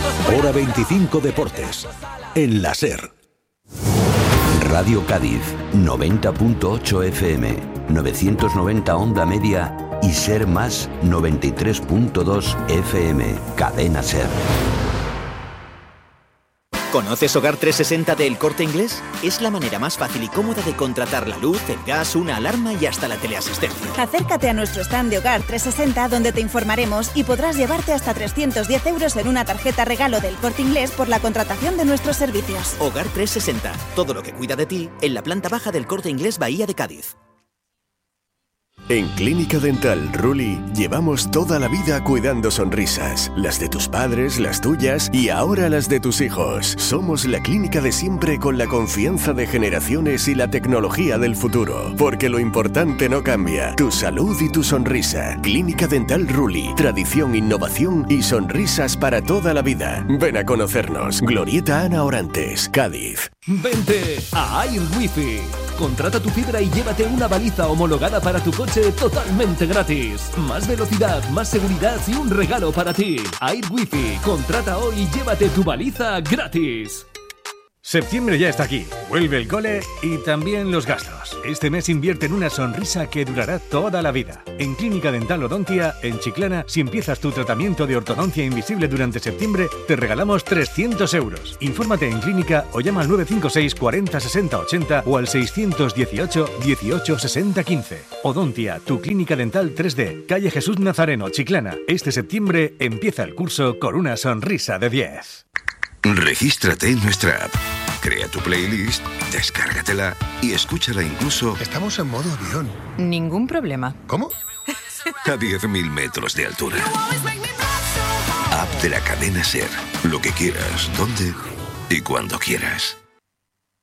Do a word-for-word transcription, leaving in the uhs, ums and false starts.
Hora veinticinco Deportes, en la SER. Radio Cádiz, noventa punto ocho F M, novecientos noventa onda media y SER Más noventa y tres punto dos F M, cadena SER. ¿Conoces Hogar trescientos sesenta de El Corte Inglés? Es la manera más fácil y cómoda de contratar la luz, el gas, una alarma y hasta la teleasistencia. Acércate a nuestro stand de Hogar trescientos sesenta donde te informaremos y podrás llevarte hasta trescientos diez euros en una tarjeta regalo del Corte Inglés por la contratación de nuestros servicios. Hogar trescientos sesenta, todo lo que cuida de ti en la planta baja del Corte Inglés Bahía de Cádiz. En Clínica Dental Ruli llevamos toda la vida cuidando sonrisas, las de tus padres, las tuyas y ahora las de tus hijos. Somos la clínica de siempre con la confianza de generaciones y la tecnología del futuro, porque lo importante no cambia, tu salud y tu sonrisa. Clínica Dental Ruli, tradición, innovación y sonrisas para toda la vida. Ven a conocernos. Glorieta Ana Orantes, Cádiz. Vente a Air Wifi. Contrata tu fibra y llévate una baliza homologada para tu coche totalmente gratis. Más velocidad, más seguridad y un regalo para ti. Air Wifi. Contrata hoy y llévate tu baliza gratis. Septiembre ya está aquí, vuelve el cole y también los gastos. Este mes invierte en una sonrisa que durará toda la vida. En Clínica Dental Odontia, en Chiclana, si empiezas tu tratamiento de ortodoncia invisible durante septiembre, te regalamos trescientos euros. Infórmate en clínica o llama al nueve cinco seis cuarenta sesenta ochenta o al seiscientos dieciocho dieciocho sesenta quince. Odontia, tu clínica dental tres D, calle Jesús Nazareno, Chiclana. Este septiembre empieza el curso con una sonrisa de diez. Regístrate en nuestra app, crea tu playlist, descárgatela y escúchala incluso... Estamos en modo avión. Ningún problema. ¿Cómo? A diez mil metros de altura. App de la cadena SER. Lo que quieras, dónde y cuando quieras.